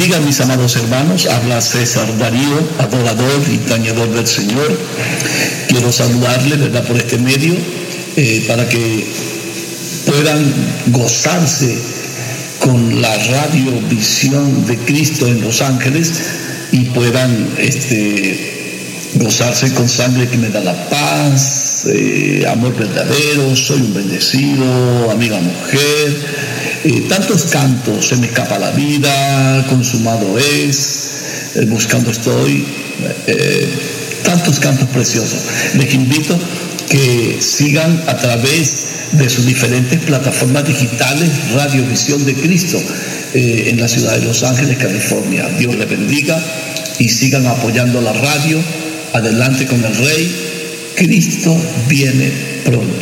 bendiga, mis amados hermanos. Habla César Darío, adorador y tañedor del Señor. Quiero saludarle, ¿verdad?, por este medio, para que puedan gozarse con la radiovisión de Cristo en Los Ángeles y puedan gozarse con Sangre que me da la paz, Amor verdadero, Soy un bendecido, Amiga mujer, tantos cantos, Se me escapa la vida, Consumado es, Buscando estoy, tantos cantos preciosos. Les invito que sigan a través de sus diferentes plataformas digitales Radiovisión de Cristo en la ciudad de Los Ángeles, California. Dios les bendiga y sigan apoyando la radio. Adelante con el Rey. Cristo viene pronto.